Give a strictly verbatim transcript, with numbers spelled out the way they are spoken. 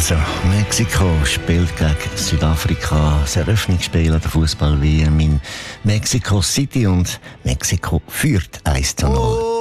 Also, Mexiko spielt gegen Südafrika das Eröffnungsspiel der Fußball-W M in Mexico City und Mexiko führt eins zu null.